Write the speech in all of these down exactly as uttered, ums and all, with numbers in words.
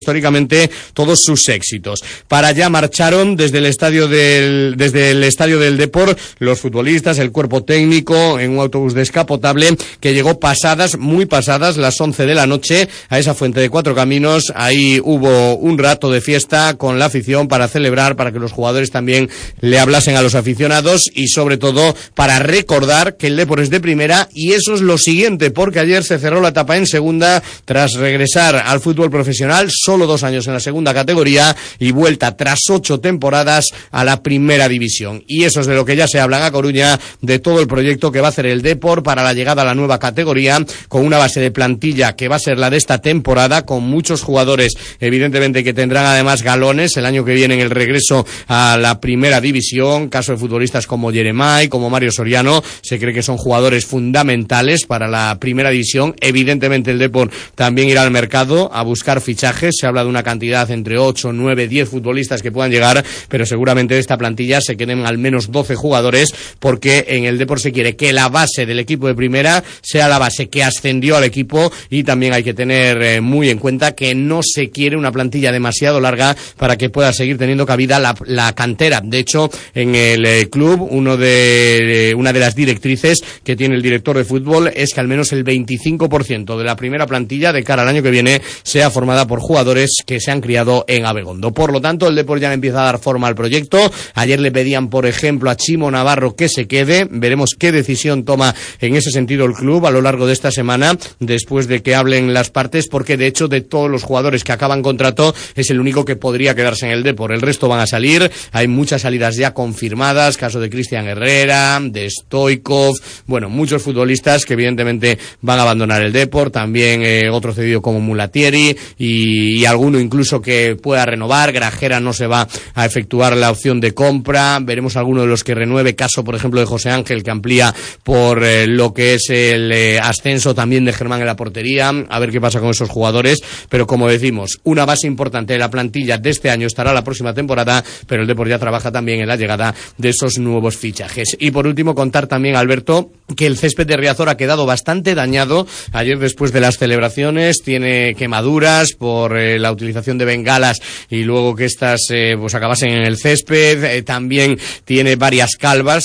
históricamente todos sus éxitos. Para allá marcharon desde el estadio del desde el estadio del Depor los futbolistas, el cuerpo técnico, en un autobús descapotable que llegó pasadas, muy pasadas las once de la noche a esa Fuente de Cuatro Caminos. Ahí hubo un rato de fiesta con la afición para celebrar, para que los jugadores también le hablasen a los aficionados y sobre todo para recordar que el Depor es de primera, y eso es lo siguiente, porque ayer se cerró la etapa en segunda tras regresar al fútbol profesional. Solo dos años en la segunda categoría y vuelta tras ocho temporadas a la primera división. Y eso es de lo que ya se habla en A Coruña, de todo el proyecto que va a hacer el Depor para la llegada a la nueva categoría, con una base de plantilla que va a ser la de esta temporada, con muchos jugadores, evidentemente, que tendrán además galones el año que viene en el regreso a la primera división. Caso de futbolistas como Jeremai, como Mario Soriano, se cree que son jugadores fundamentales para la primera división. Evidentemente el Depor también irá al mercado a buscar fichajes. Se habla de una cantidad entre ocho, nueve, diez futbolistas que puedan llegar, pero seguramente de esta plantilla se queden al menos doce jugadores, porque en el Depor se quiere que la base del equipo de primera sea la base que ascendió al equipo, y también hay que tener eh, muy en cuenta que no se quiere una plantilla demasiado larga para que pueda seguir teniendo cabida la, la cantera. De hecho, en el eh, club, uno de, eh, una de las directrices que tiene el director de fútbol es que al menos el veinticinco por ciento de la primera plantilla de cara al año que viene sea formada por jugadores que se han criado en Abegondo. Por lo tanto, el Depor ya empieza a dar forma al proyecto. Ayer le pedían, por ejemplo, a Chimo Navarro que se quede. Veremos qué decisión toma en ese sentido el club a lo largo de esta semana, después de que hablen las partes, porque de hecho de todos los jugadores que acaban contrato es el único que podría quedarse en el Depor. El resto van a salir. Hay muchas salidas ya confirmadas, caso de Cristian Herrera, de Stoikov, bueno, muchos futbolistas que evidentemente van a abandonar el Depor. También eh, otro cedido como Mulatieri y y alguno incluso que pueda renovar. Grajera no se va a efectuar la opción de compra. Veremos alguno de los que renueve, caso por ejemplo de José Ángel, que amplía por eh, lo que es el eh, ascenso también de Germán en la portería. A ver qué pasa con esos jugadores, pero como decimos, una base importante de la plantilla de este año estará la próxima temporada, pero el Depor ya trabaja también en la llegada de esos nuevos fichajes. Y por último, contar también, Alberto, que el césped de Riazor ha quedado bastante dañado. Ayer, después de las celebraciones, tiene quemaduras por eh, la utilización de bengalas y luego que estas eh, pues acabasen en el césped. Eh, también tiene varias calvas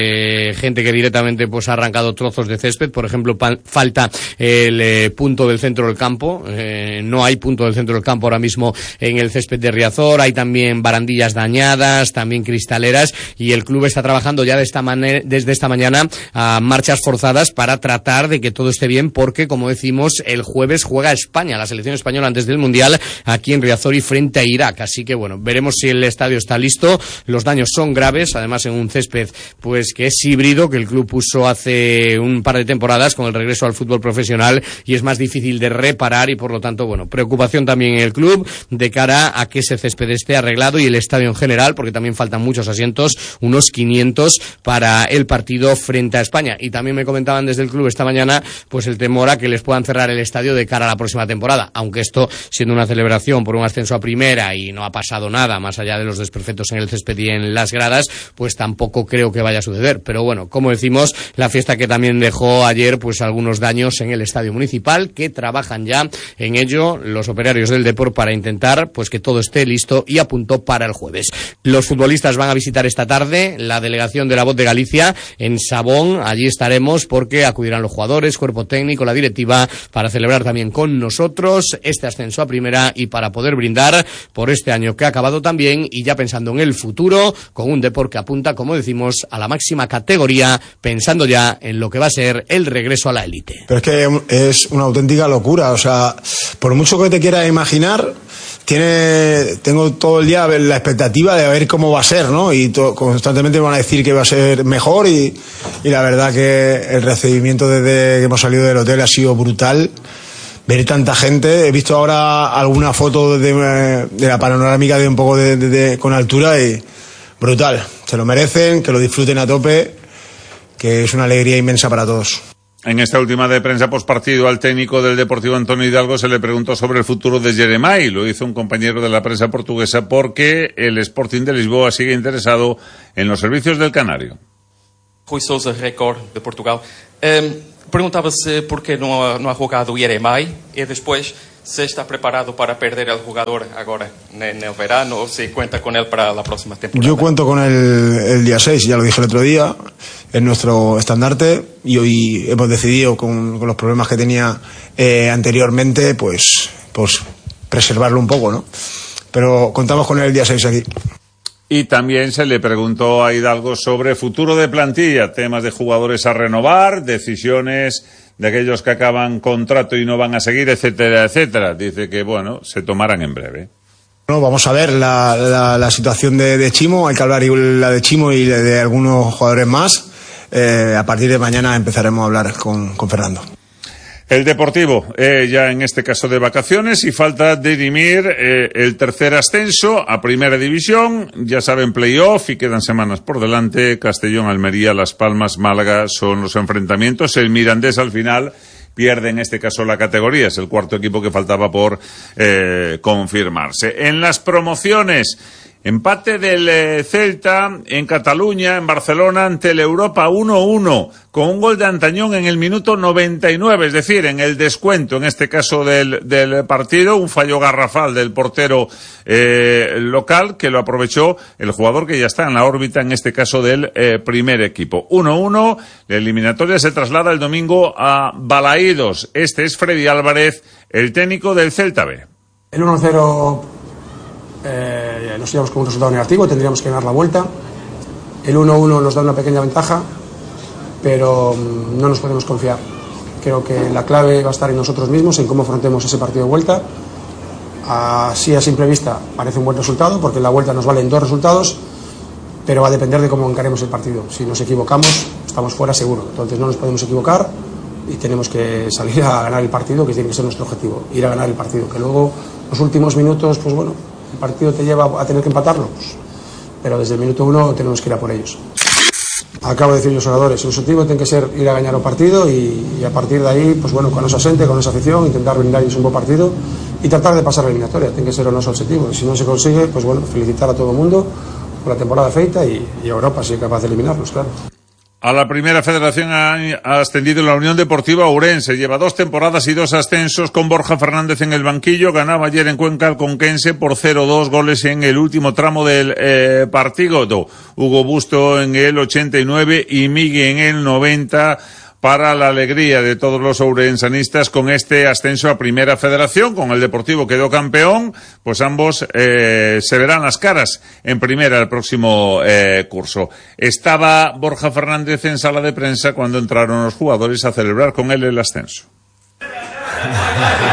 de gente que directamente pues ha arrancado trozos de césped. Por ejemplo, pa- falta el eh, punto del centro del campo. Eh, no hay punto del centro del campo ahora mismo en el césped de Riazor. Hay también barandillas dañadas, también cristaleras, y el club está trabajando ya de esta manera, desde esta mañana, a marchas forzadas para tratar de que todo esté bien, porque, como decimos, el jueves juega España, la selección española, antes del Mundial, aquí en Riazor y frente a Irak. Así que bueno, veremos si el estadio está listo. Los daños son graves, además en un césped pues que es híbrido, que el club puso hace un par de temporadas con el regreso al fútbol profesional, y es más difícil de reparar, y por lo tanto, bueno, preocupación también en el club de cara a que ese césped esté arreglado, y el estadio en general, porque también faltan muchos asientos, unos quinientos para el partido frente a España. Y también me comentaban desde el club esta mañana pues el temor a que les puedan cerrar el estadio de cara a la próxima temporada, aunque esto, siendo una celebración por un ascenso a primera y no ha pasado nada más allá de los desperfectos en el césped y en las gradas, pues tampoco creo que vaya a suceder. Pero bueno, como decimos, la fiesta que también dejó ayer pues algunos daños en el estadio municipal, que trabajan ya en ello los operarios del Depor para intentar pues que todo esté listo y a punto para el jueves. Los futbolistas van a visitar esta tarde la delegación de la Voz de Galicia en Sabón. Allí estaremos porque acudirán los jugadores, cuerpo técnico, la directiva, para celebrar también con nosotros este ascenso a primera y para poder brindar por este año que ha acabado también, y ya pensando en el futuro, con un Depor que apunta, como decimos, a la máxima categoría, pensando ya en lo que va a ser el regreso a la élite. Pero es que es una auténtica locura, o sea, por mucho que te quieras imaginar, tiene, tengo todo el día la expectativa de ver cómo va a ser, ¿no? Y to, constantemente me van a decir que va a ser mejor, y, y la verdad que el recibimiento desde que hemos salido del hotel ha sido brutal. Ver tanta gente, he visto ahora alguna foto de, de la panorámica de un poco de, de, de, con altura, y brutal. Se lo merecen, que lo disfruten a tope, que es una alegría inmensa para todos. En esta última de prensa postpartido, al técnico del Deportivo Antonio Hidalgo se le preguntó sobre el futuro de Jeremai. Lo hizo un compañero de la prensa portuguesa, porque el Sporting de Lisboa sigue interesado en los servicios del canario. Rui Sousa, Record de Portugal. Um, Perguntava-se porquê não, não ha jogado o Jeremai, e depois ¿Se está preparado para perder al jugador ahora en el verano o se cuenta con él para la próxima temporada? Yo cuento con él el día seis, ya lo dije el otro día, es nuestro estandarte y hoy hemos decidido con, con los problemas que tenía eh, anteriormente, pues, pues preservarlo un poco, ¿no? Pero contamos con él el día seis aquí. Y también se le preguntó a Hidalgo sobre futuro de plantilla, temas de jugadores a renovar, decisiones de aquellos que acaban contrato y no van a seguir, etcétera, etcétera. Dice que, bueno, se tomarán en breve. No, vamos a ver la, la, la situación de, de Chimo, hay que hablar la de Chimo y de, de algunos jugadores más. Eh, a partir de mañana empezaremos a hablar con, con Fernando. El Deportivo, eh, ya en este caso de vacaciones, y falta dirimir eh, el tercer ascenso a Primera División. Ya saben, playoff y quedan semanas por delante. Castellón, Almería, Las Palmas, Málaga son los enfrentamientos. El Mirandés al final pierde en este caso la categoría. Es el cuarto equipo que faltaba por eh, confirmarse. En las promociones, empate del eh, Celta en Cataluña, en Barcelona, ante el Europa uno uno, con un gol de Antañón en el minuto noventa y nueve, es decir, en el descuento, en este caso del, del partido, un fallo garrafal del portero eh, local, que lo aprovechó el jugador que ya está en la órbita, en este caso del eh, primer equipo. uno uno, la eliminatoria se traslada el domingo a Balaídos. Este es Freddy Álvarez, el técnico del Celta B. El uno cero... Eh, nos íbamos con un resultado negativo, tendríamos que ganar la vuelta. El uno uno nos da una pequeña ventaja, pero um, no nos podemos confiar. Creo que la clave va a estar en nosotros mismos, en cómo afrontemos ese partido de vuelta. Así a simple vista parece un buen resultado, porque en la vuelta nos valen dos resultados, pero va a depender de cómo encaremos el partido. Si nos equivocamos, estamos fuera seguro. Entonces no nos podemos equivocar y tenemos que salir a ganar el partido, que tiene que ser nuestro objetivo, ir a ganar el partido. Que luego los últimos minutos, pues bueno, el partido te lleva a tener que empatarlo, pues, pero desde el minuto uno tenemos que ir a por ellos. Acabo de decir los jugadores, el objetivo tiene que ser ir a ganar un partido y, y a partir de ahí, pues bueno, con esa gente, con esa afición, intentar brindar ellos un buen partido y tratar de pasar la eliminatoria. Tiene que ser o no su objetivo. Y si no se consigue, pues bueno, felicitar a todo el mundo por la temporada feita y, y a Europa si es capaz de eliminarlos, claro. A la Primera Federación ha ascendido la Unión Deportiva Ourense. Lleva dos temporadas y dos ascensos con Borja Fernández en el banquillo. Ganaba ayer en Cuenca al Conquense por cero dos, goles en el último tramo del eh, partido. Hugo Busto en el ochenta y nueve y Miguel en el noventa. Para la alegría de todos los ourensanistas con este ascenso a Primera Federación. Con el Deportivo quedó campeón, pues ambos eh, se verán las caras en Primera el próximo eh, curso. Estaba Borja Fernández en sala de prensa cuando entraron los jugadores a celebrar con él el ascenso.